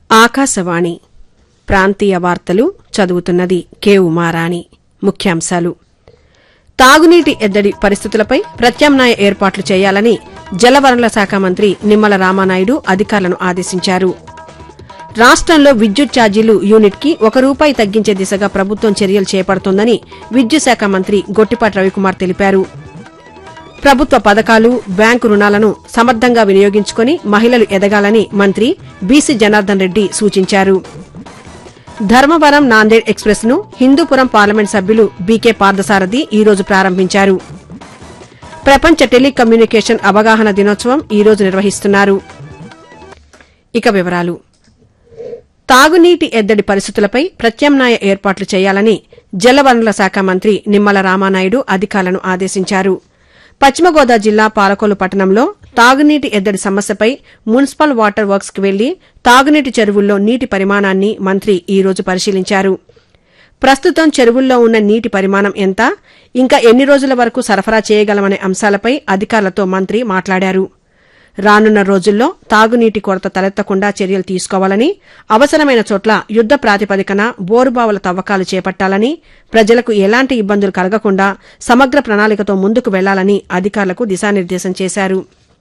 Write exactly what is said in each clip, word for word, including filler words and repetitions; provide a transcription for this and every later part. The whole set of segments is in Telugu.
ఆకాశవాణి ప్రాంతీయ వార్తలు చదువుతున్నది కె ఉమారాణి. ముఖ్యాంశాలు: తాగునీటి ఎద్దడి పరిస్థితులపై ప్రత్యామ్నాయ ఏర్పాట్లు చేయాలని జలవనరుల శాఖ మంత్రి నిమ్మల రామానాయుడు అధికారులను ఆదేశించారు. రాష్టంలో విద్యుత్ ఛార్జీలు యూనిట్కి ఒక రూపాయి తగ్గించే దిశగా ప్రభుత్వం చర్యలు చేపడుతోందని విద్యుత్ శాఖ మంత్రి గొట్టిపాటి రవికుమార్ తెలిపారు. ప్రభుత్వ పథకాలు, బ్యాంకు రుణాలను సమర్థంగా వినియోగించుకుని మహిళలు ఎదగాలని మంత్రి బీసీ జనార్దన్ రెడ్డి సూచించారు. ధర్మవరం నాందేడ్ ఎక్స్ప్రెస్ ను హిందూపురం పార్లమెంట్ సభ్యులు బీకే పార్థసారథి ఈ రోజు ప్రారంభించారు. ప్రపంచ టెలికమ్యూనికేషన్ అవగాహన దినోత్సవం ఈ రోజు నిర్వహిస్తున్నారు. ఇక వివరాలు: తాగునీటి ఎద్దడి పరిస్థితులపై ప్రత్యామ్నాయ ఏర్పాట్లు చేయాలని జలవనరుల శాఖ మంత్రి నిమ్మల రామానాయుడు అధికారులను ఆదేశించారు. పశ్చిమ గోదావరి జిల్లా పాలకొల్లు పట్టణంలో తాగునీటి ఎద్దడి సమస్యపై మున్సిపల్ వాటర్ వర్క్స్ కు వెళ్లి తాగునీటి చెరువుల్లో నీటి పరిమాణాన్ని మంత్రి ఈ రోజు పరిశీలించారు. ప్రస్తుతం చెరువుల్లో ఉన్న నీటి పరిమాణం ఎంత, ఇంకా ఎన్ని రోజుల వరకు సరఫరా చేయగలమనే అంశాలపై అధికారులతో మంత్రి మాట్లాడారు. రానున్న రోజుల్లో తాగునీటి కొరత తలెత్తకుండా చర్యలు తీసుకోవాలని, అవసరమైన చోట్ల యుద్ద ప్రాతిపదికన బోరుబావుల తవ్వకాలు చేపట్టాలని, ప్రజలకు ఎలాంటి ఇబ్బందులు కలగకుండా సమగ్ర ప్రణాళికతో ముందుకు వెళ్లాలని అధికారులకు దిశానిర్దేశం చేశారు.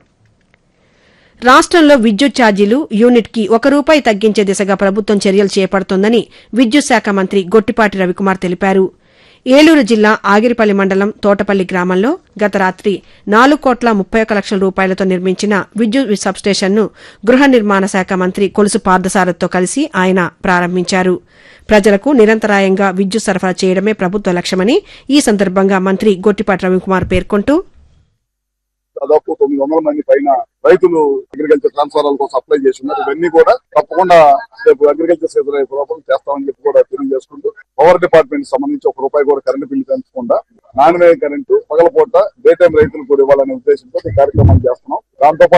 రాష్టంలో విద్యుత్ ఛార్జీలు యూనిట్కి ఒక రూపాయి తగ్గించే దిశగా ప్రభుత్వం చర్యలు చేపడుతోందని విద్యుత్ శాఖ మంత్రి గొట్టిపాటి రవికుమార్ తెలిపారు. ఏలూరు జిల్లా ఆగిరిపల్లి మండలం తోటపల్లి గ్రామంలో గత రాత్రి నాలుగు కోట్ల ముప్పై ఒక్క లక్షల రూపాయలతో నిర్మించిన విద్యుత్ సబ్స్టేషన్ను గృహ నిర్మాణ శాఖ మంత్రి కొలుసు పార్థసారథితో కలిసి ఆయన ప్రారంభించారు. ప్రజలకు నిరంతరాయంగా విద్యుత్ సరఫరా చేయడమే ప్రభుత్వ లక్ష్యమని ఈ సందర్భంగా మంత్రి గొట్టిపాటి రవికుమార్ పేర్కొంటూ, దాదాపు తొమ్మిది వందల మంది పైన రైతులు అగ్రికల్చర్ ట్రాన్స్ఫార్మర్ల కోసం అప్లై చేసి ఉన్నారు. ఇవన్నీ కూడా తప్పకుండా రేపు అగ్రికల్చర్ సీజన్ అయిపోవడం చేస్తామని చెప్పి కూడా తెలియజేసుకుంటూ, పవర్ డిపార్ట్మెంట్ సంబంధించి ఒక రూపాయి కూడా కరెంటు బిల్లు పెంచకుండా నాణ్యమైన కరెంటు పగలపూట డే టైం రైతులకు కూడా ఇవ్వాలనే ఉద్దేశంతో ఈ కార్యక్రమం చేస్తున్నాం. దాంతో